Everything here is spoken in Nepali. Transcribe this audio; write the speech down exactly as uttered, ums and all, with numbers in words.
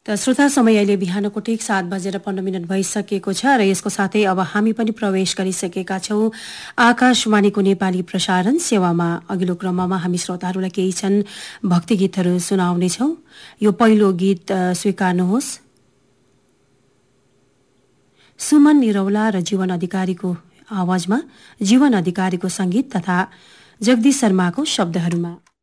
त श्रोता समय अहिले बिहानको ठिक सात बजेर पन्ध्र मिनट भइसकेको छ र यसको साथै अब हामी पनि प्रवेश गरिसकेका छौँ आकाशवाणीको नेपाली प्रसारण सेवामा। अघिल्लो क्रममा हामी श्रोताहरूलाई केही छन् भक्ति गीतहरू सुनाउनेछौँ। यो पहिलो गीत स्वीकार्नुहोस्। सुमन निरौला र जीवन अधिकारीको आवाजमा जीवन अधिकारीको संगीत तथा जगदीश शर्माको शब्दहरूमा।